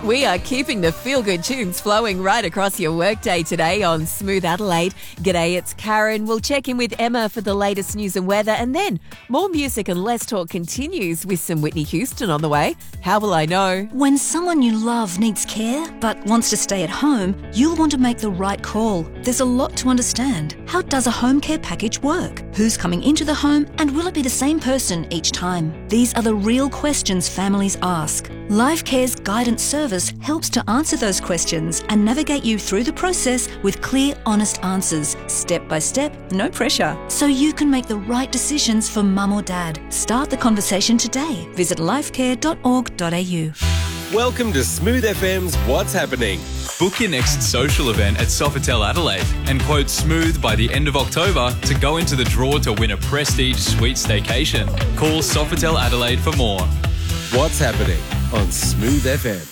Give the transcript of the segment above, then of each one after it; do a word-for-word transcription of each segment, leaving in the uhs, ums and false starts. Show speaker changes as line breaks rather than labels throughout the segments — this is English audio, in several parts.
We are keeping the feel-good tunes flowing right across your workday today on Smooth Adelaide. G'day, it's Karen. We'll check in with Emma for the latest news and weather, and then more music and less talk continues with some Whitney Houston on the way. How will I know?
When someone you love needs care but wants to stay at home, you'll want to make the right call. There's a lot to understand. How does a home care package work? Who's coming into the home, and will it be the same person each time? These are the real questions families ask. LifeCare's guidance service helps to answer those questions and navigate you through the process with clear, honest answers, step by step, no pressure, so you can make the right decisions for mum or dad. Start the conversation today. Visit lifecare dot org dot a u.
Welcome to Smooth F M's What's Happening.
Book your next social event at Sofitel Adelaide and quote Smooth by the end of October to go into the draw to win a prestige suite staycation. Call Sofitel Adelaide for more.
What's Happening on Smooth F M.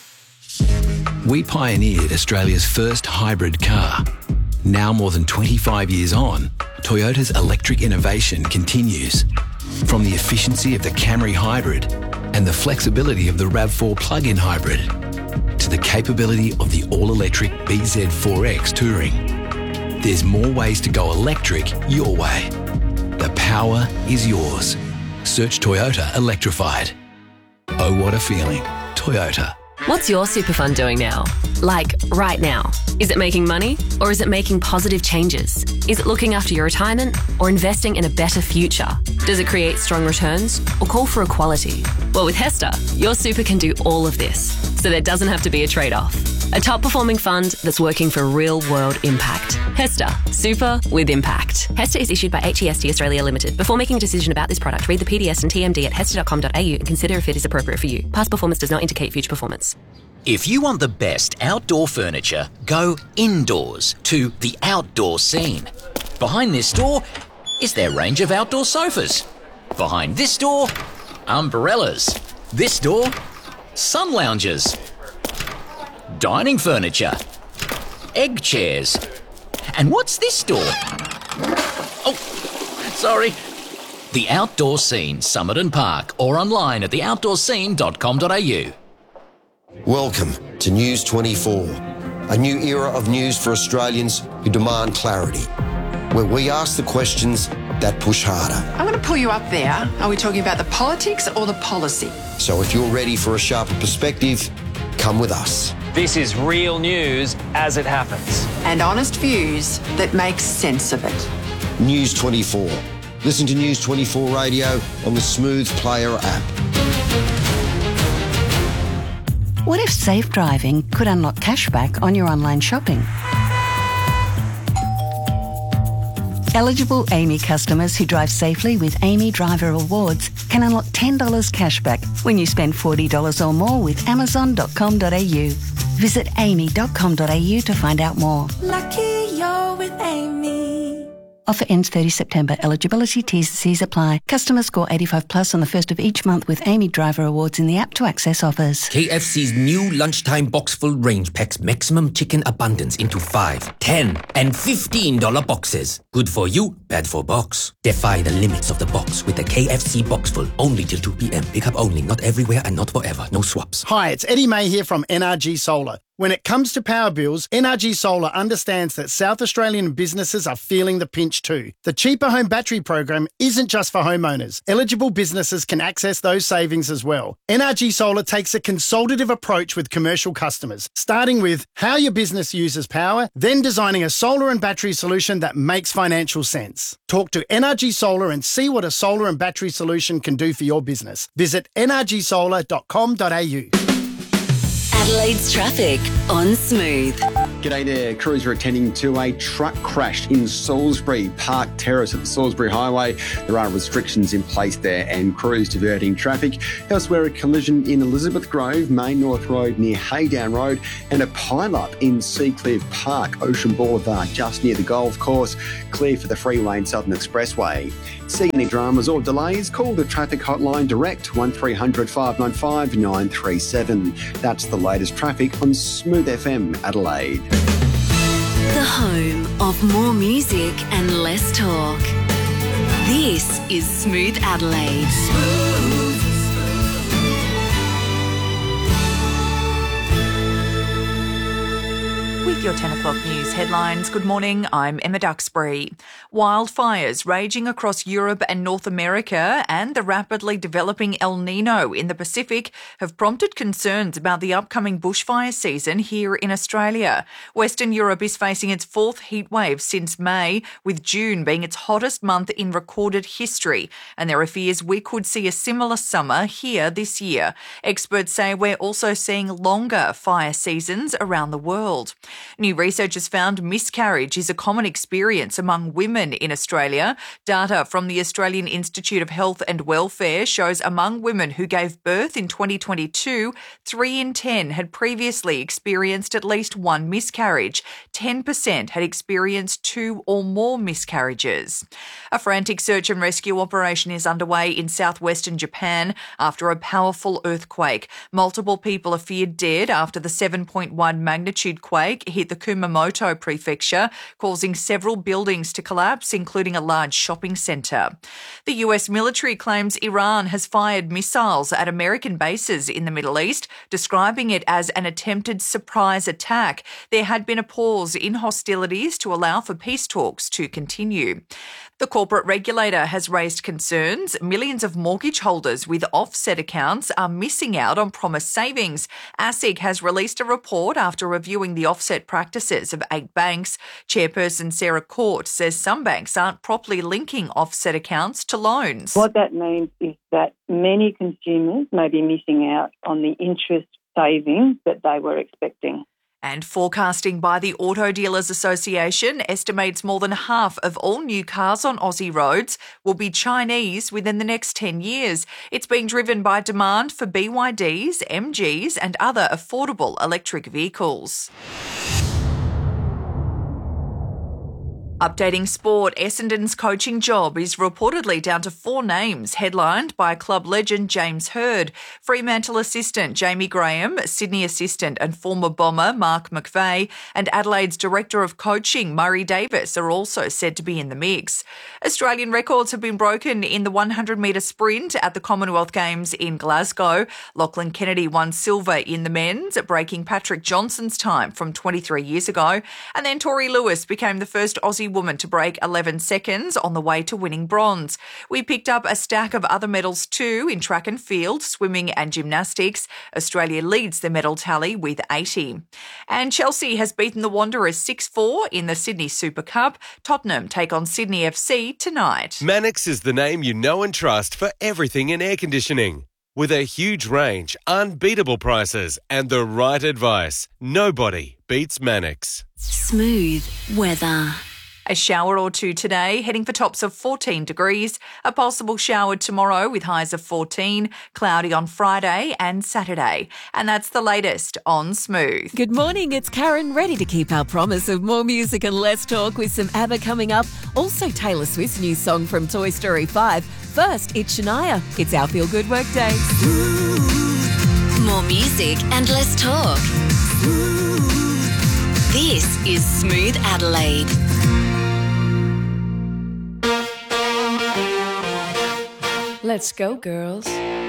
We pioneered Australia's first hybrid car. Now more than twenty-five years on, Toyota's electric innovation continues. From the efficiency of the Camry Hybrid and the flexibility of the RAV four plug-in hybrid to the capability of the all-electric B Z four X Touring. There's more ways to go electric your way. The power is yours. Search Toyota Electrified. Oh, what a feeling. Toyota.
What's your super fund doing now? Like, right now? Is it making money, or is it making positive changes? Is it looking after your retirement, or investing in a better future? Does it create strong returns, or call for equality? Well, with HESTA, your super can do all of this, so there doesn't have to be a trade-off. A top-performing fund that's working for real-world impact. HESTA, super with impact. HESTA is issued by H E S T Australia Limited. Before making a decision about this product, read the P D S and T M D at hesta dot com dot a u and consider if it is appropriate for you. Past performance does not indicate future performance.
If you want the best outdoor furniture, go indoors to the Outdoor Scene. Behind this door is their range of outdoor sofas. Behind this door, umbrellas. This door, sun lounges. Dining furniture. Egg chairs. And what's this door? Oh, sorry. The Outdoor Scene, Somerton Park, or online at the outdoor scene dot com dot a u.
Welcome to News twenty-four, a new era of news for Australians who demand clarity, where we ask the questions that push harder.
I'm going to pull you up there. Are we talking about the politics or the policy?
So if you're ready for a sharper perspective, come with us.
This is real news as it happens.
And honest views that make sense of it.
News twenty-four. Listen to News twenty-four Radio on the Smooth Player app.
What if safe driving could unlock cashback on your online shopping? Eligible AAMI customers who drive safely with AAMI Driver Rewards can unlock ten dollars cashback when you spend forty dollars or more with amazon dot com dot a u. Visit a m i dot com dot a u to find out more.
Lucky you're with AAMI.
Offer ends thirtieth September. Eligibility, T's and C's apply. Customers score eighty-five plus on the first of each month with AAMI Driver Awards in the app to access offers.
K F C's new lunchtime box full range packs maximum chicken abundance into five, ten and fifteen dollar boxes. Good for you, bad for box. Defy the limits of the box with the K F C box full. Only till two p.m. Pick up only, not everywhere and not forever. No swaps.
Hi, it's Eddie May here from N R G Solar. When it comes to power bills, N R G Solar understands that South Australian businesses are feeling the pinch too. The Cheaper Home Battery program isn't just for homeowners. Eligible businesses can access those savings as well. N R G Solar takes a consultative approach with commercial customers, starting with how your business uses power, then designing a solar and battery solution that makes financial sense. Talk to N R G Solar and see what a solar and battery solution can do for your business. Visit n r g solar dot com dot a u.
Adelaide's traffic on Smooth.
G'day there. Crews are attending to a truck crash in Salisbury Park Terrace at the Salisbury Highway. There are restrictions in place there and crews diverting traffic. Elsewhere, a collision in Elizabeth Grove, Main North Road near Haydown Road, and a pile-up in Seacliff Park, Ocean Boulevard, just near the golf course. Clear for the freeway and Southern Expressway. See any dramas or delays? Call the traffic hotline direct, one three hundred five nine five nine three seven. That's the latest traffic on Smooth F M Adelaide.
The home of more music and less talk. This is Smooth Adelaide. Smooth.
your ten o'clock news headlines. Good morning, I'm Emma Duxbury. Wildfires raging across Europe and North America and the rapidly developing El Nino in the Pacific have prompted concerns about the upcoming bushfire season here in Australia. Western Europe is facing its fourth heatwave since May, with June being its hottest month in recorded history, and there are fears we could see a similar summer here this year. Experts say we're also seeing longer fire seasons around the world. New research has found miscarriage is a common experience among women in Australia. Data from the Australian Institute of Health and Welfare shows among women who gave birth in twenty twenty-two, three in ten had previously experienced at least one miscarriage. ten percent had experienced two or more miscarriages. A frantic search and rescue operation is underway in southwestern Japan after a powerful earthquake. Multiple people are feared dead after the seven point one magnitude quake hit the Kumamoto prefecture, causing several buildings to collapse, including a large shopping centre. The U S military claims Iran has fired missiles at American bases in the Middle East, describing it as an attempted surprise attack. There had been a pause in hostilities to allow for peace talks to continue. The corporate regulator has raised concerns. Millions of mortgage holders with offset accounts are missing out on promised savings. ASIC has released a report after reviewing the offset practices of eight banks. Chairperson Sarah Court says some banks aren't properly linking offset accounts to loans.
What that means is that many consumers may be missing out on the interest savings that they were expecting.
And forecasting by the Auto Dealers Association estimates more than half of all new cars on Aussie roads will be Chinese within the next ten years. It's being driven by demand for B Y Ds, M Gs and other affordable electric vehicles. Updating sport, Essendon's coaching job is reportedly down to four names, headlined by club legend James Hird. Fremantle assistant Jamie Graham, Sydney assistant and former Bomber Mark McVeigh, and Adelaide's director of coaching Murray Davis are also said to be in the mix. Australian records have been broken in the one hundred metre sprint at the Commonwealth Games in Glasgow. Lachlan Kennedy won silver in the men's, breaking Patrick Johnson's time from twenty-three years ago. And then Tori Lewis became the first Aussie woman to break eleven seconds on the way to winning bronze. We picked up a stack of other medals too in track and field, swimming and gymnastics. Australia leads the medal tally with eighty. And Chelsea has beaten the Wanderers six four in the Sydney Super Cup. Tottenham take on Sydney F C tonight.
Mannix is the name you know and trust for everything in air conditioning. With a huge range, unbeatable prices and the right advice, nobody beats Mannix.
Smooth weather.
A shower or two today, heading for tops of fourteen degrees. A possible shower tomorrow with highs of fourteen. Cloudy on Friday and Saturday. And that's the latest on Smooth.
Good morning, it's Karen, ready to keep our promise of more music and less talk with some ABBA coming up. Also Taylor Swift's new song from Toy Story five. First, it's Shania. It's our Feel Good Workday.
More music and less talk. This is Smooth Adelaide.
Let's go, girls.